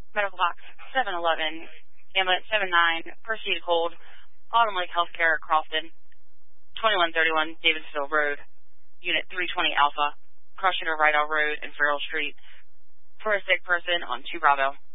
Medical Box 711, Ambulance 79, proceed hold, Autumn Lake Healthcare, Crofton, 2131 Davisville Road, Unit 320 Alpha, crossing to Rydell Road and Farrell Street, for a sick person on 2 Bravo.